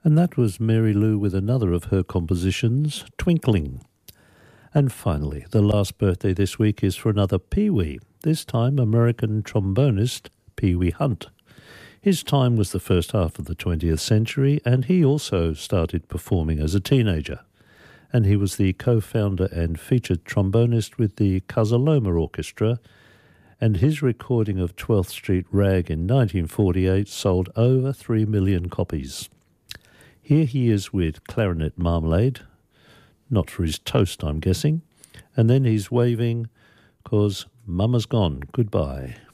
And that was Mary Lou with another of her compositions, Twinkling. And finally, the last birthday this week is for another Pee-wee, this time American trombonist Pee-wee Hunt. His time was the first half of the 20th century, and he also started performing as a teenager. And he was the co-founder and featured trombonist with the Casaloma Orchestra, and his recording of 12th Street Rag in 1948 sold over 3 million copies. Here he is with Clarinet Marmalade, not for his toast, I'm guessing, and then he's waving 'cause Mama's gone. Goodbye.